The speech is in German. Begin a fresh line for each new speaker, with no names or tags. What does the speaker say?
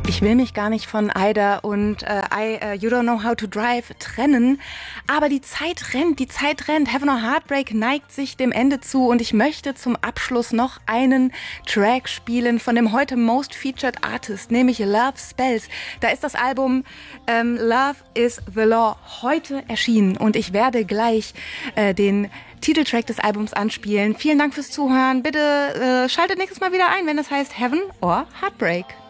Ich will mich gar nicht von Ida und You Don't Know How to Drive trennen, aber die Zeit rennt. Heaven or Heartbreak neigt sich dem Ende zu und ich möchte zum Abschluss noch einen Track spielen von dem heute Most Featured Artist, nämlich Love Spells. Da ist das Album Love is the Law heute erschienen und ich werde gleich den Titeltrack des Albums anspielen. Vielen Dank fürs Zuhören. Bitte schaltet nächstes Mal wieder ein, wenn es heißt Heaven or Heartbreak.